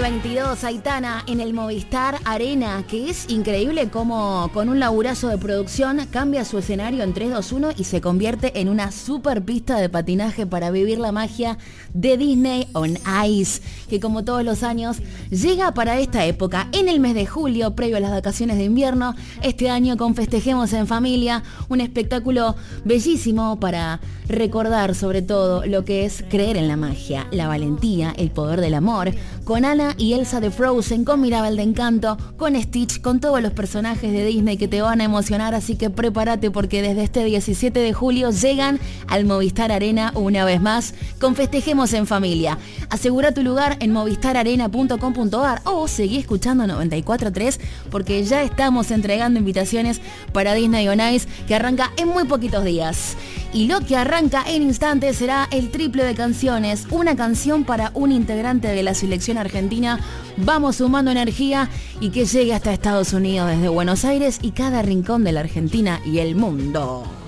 22, Aitana en el Movistar Arena, que es increíble cómo con un laburazo de producción cambia su escenario en 3, 2, 1 y se convierte en una super pista de patinaje para vivir la magia de Disney on Ice, que como todos los años llega para esta época, en el mes de julio, previo a las vacaciones de invierno. Este año con Festejemos en Familia, un espectáculo bellísimo para recordar sobre todo lo que es creer en la magia, la valentía, el poder del amor, con Anna y Elsa de Frozen, con Mirabel de Encanto, con Stitch, con todos los personajes de Disney que te van a emocionar, así que prepárate porque desde este 17 de julio llegan al Movistar Arena una vez más con Festejemos en Familia. Asegura tu lugar en movistararena.com.ar o seguí escuchando 94.3 porque ya estamos entregando invitaciones para Disney on Ice que arranca en muy poquitos días. Y lo que arranca en instantes será el triple de canciones, una canción para un integrante de la selección argentina. Vamos sumando energía y que llegue hasta Estados Unidos desde Buenos Aires y cada rincón de la Argentina y el mundo.